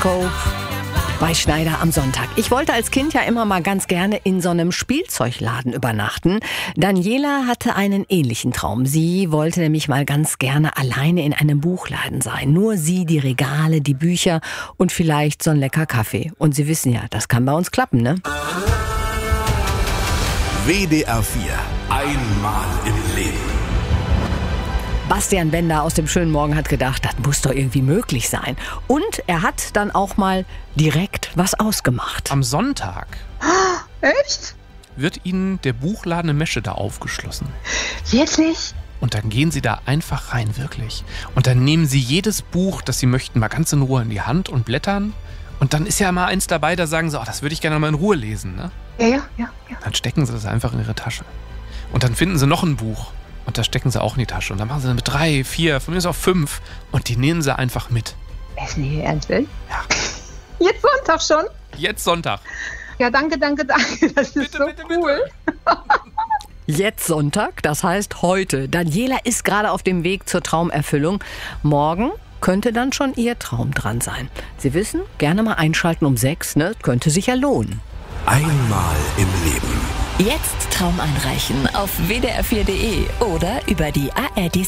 Horoskop bei Schneider am Sonntag. Ich wollte als Kind ja immer mal ganz gerne in so einem Spielzeugladen übernachten. Daniela hatte einen ähnlichen Traum. Sie wollte nämlich mal ganz gerne alleine in einem Buchladen sein. Nur sie, die Regale, die Bücher und vielleicht so ein lecker Kaffee. Und Sie wissen ja, das kann bei uns klappen, ne? WDR 4. Einmal im Leben. Bastian Bender aus dem schönen Morgen hat gedacht, das muss doch irgendwie möglich sein. Und er hat dann auch mal direkt was ausgemacht. Am Sonntag Echt? wird Ihnen der Buchladen in Meschede aufgeschlossen. Wirklich? Und dann gehen Sie da einfach rein, wirklich. Und dann nehmen Sie jedes Buch, das Sie möchten, mal ganz in Ruhe in die Hand und blättern. Und dann ist ja mal eins dabei, da sagen Sie, das würde ich gerne mal in Ruhe lesen. Ne? Ja. Dann stecken Sie das einfach in Ihre Tasche. Und dann finden Sie noch ein Buch. Und das stecken Sie auch in die Tasche. Und dann machen Sie mit 3, 4, von mir ist auch 5. Und die nehmen Sie einfach mit. Ist nicht Ihr Ernst, will? Ja. Jetzt Sonntag schon? Jetzt Sonntag. Ja, danke. Das ist Bitte, so bitte, cool. Jetzt Sonntag, das heißt heute. Daniela ist gerade auf dem Weg zur Traumerfüllung. Morgen könnte dann schon ihr Traum dran sein. Sie wissen, gerne mal einschalten um 6, ne? Könnte sich ja lohnen. Einmal im Leben. Jetzt Traum einreichen auf wdr4.de oder über die ARD